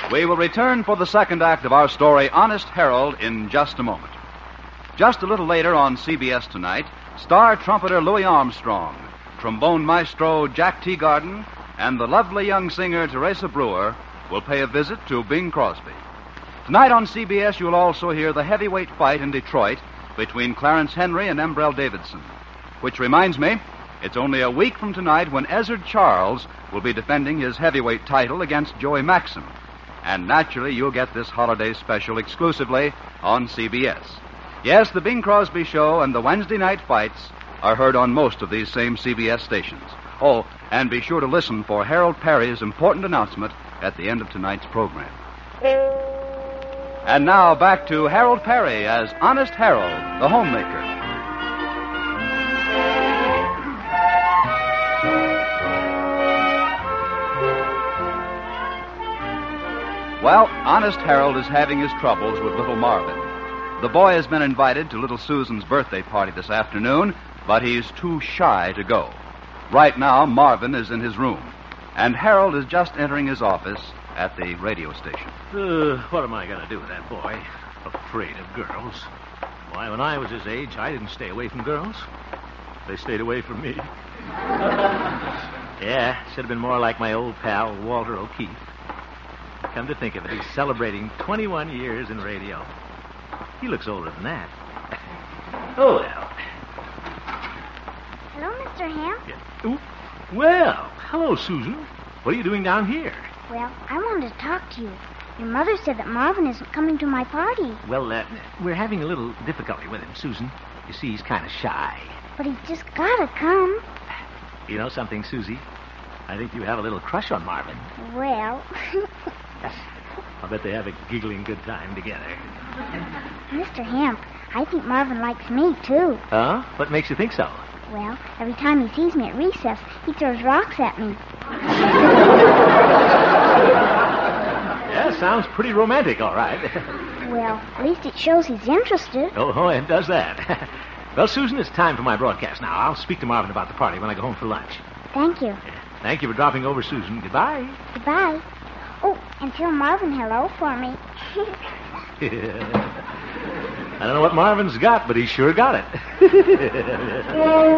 We will return for the second act of our story, Honest Harold, in just a moment. Just a little later on CBS tonight, star trumpeter Louis Armstrong, trombone maestro Jack Teagarden, and the lovely young singer Teresa Brewer will pay a visit to Bing Crosby. Tonight on CBS, you'll also hear the heavyweight fight in Detroit between Clarence Henry and Embrell Davidson. Which reminds me, it's only a week from tonight when Ezzard Charles will be defending his heavyweight title against Joey Maxim. And naturally, you'll get this holiday special exclusively on CBS. Yes, the Bing Crosby Show and the Wednesday night fights are heard on most of these same CBS stations. Oh, and be sure to listen for Harold Perry's important announcement at the end of tonight's program. And now back to Harold Perry as Honest Harold, the homemaker. Well, Honest Harold is having his troubles with little Marvin. The boy has been invited to little Susan's birthday party this afternoon, but he's too shy to go. Right now, Marvin is in his room, and Harold is just entering his office at the radio station. What am I going to do with that boy? Afraid of girls. Why, when I was his age, I didn't stay away from girls. They stayed away from me. Yeah, should have been more like my old pal, Walter O'Keefe. Come to think of it, he's celebrating 21 years in radio. He looks older than that. Oh, well. Hello, Mr. Ham. Yeah. Ooh. Well, hello, Susan. What are you doing down here? Well, I wanted to talk to you. Your mother said that Marvin isn't coming to my party. Well, we're having a little difficulty with him, Susan. You see, he's kind of shy. But he's just got to come. You know something, Susie? I think you have a little crush on Marvin. Well... I'll bet they have a giggling good time together. Mr. Hamp, I think Marvin likes me, too. Huh? What makes you think so? Well, every time he sees me at recess, he throws rocks at me. Yeah, sounds pretty romantic, all right. Well, at least it shows he's interested. Oh, it does that. Well, Susan, it's time for my broadcast now. I'll speak to Marvin about the party when I go home for lunch. Thank you. Thank you for dropping over, Susan. Goodbye. Goodbye. Oh, and tell Marvin hello for me. I don't know what Marvin's got, but he sure got it.